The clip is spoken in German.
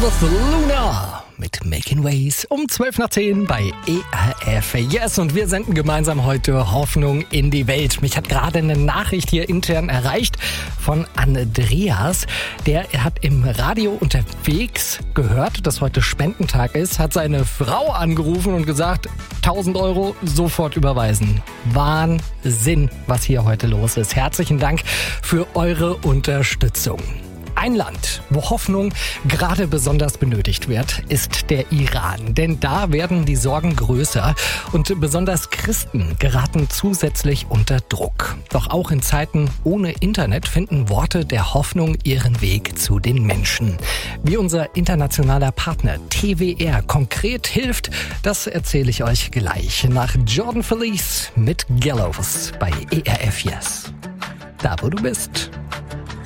Elvis Luna mit Making Ways um 12:10 bei ERF Yes. Und wir senden gemeinsam heute Hoffnung in die Welt. Mich hat gerade eine Nachricht hier intern erreicht von Andreas. Der hat im Radio unterwegs gehört, dass heute Spendentag ist, hat seine Frau angerufen und gesagt, 1.000 Euro sofort überweisen. Wahnsinn, was hier heute los ist. Herzlichen Dank für eure Unterstützung. Ein Land, wo Hoffnung gerade besonders benötigt wird, ist der Iran. Denn da werden die Sorgen größer und besonders Christen geraten zusätzlich unter Druck. Doch auch in Zeiten ohne Internet finden Worte der Hoffnung ihren Weg zu den Menschen. Wie unser internationaler Partner TWR konkret hilft, das erzähle ich euch gleich nach Jordan Felice mit Gallows bei ERF Yes. Da, wo du bist.